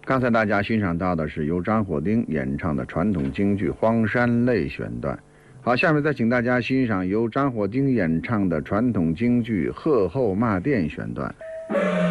刚才大家欣赏到的是由张火丁演唱的传统京剧《荒山泪》选段。好，下面再请大家欣赏由张火丁演唱的传统京剧《鹤后骂店》选段。